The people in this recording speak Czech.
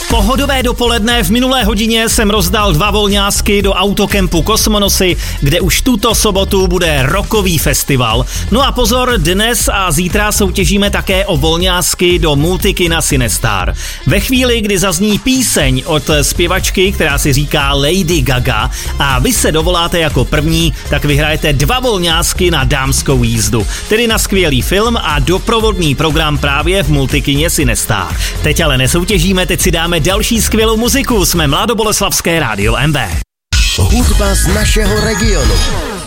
Pohodové dopoledne, v minulé hodině jsem rozdal 2 volňásky do autokempu Kosmonosy, kde už tuto sobotu bude rockový festival. No a pozor, dnes a zítra soutěžíme také o volňásky do multikina Cinestar. Ve chvíli, kdy zazní píseň od zpěvačky, která si říká Lady Gaga a vy se dovoláte jako první, tak vyhrajete 2 volňásky na dámskou jízdu, tedy na skvělý film a doprovodný program právě v multikině Cinestar. Teď ale nesoutěžíme, teď si dáme další skvělou muziku. Jsme Mladoboleslavské rádio MB. Hudba z našeho regionu.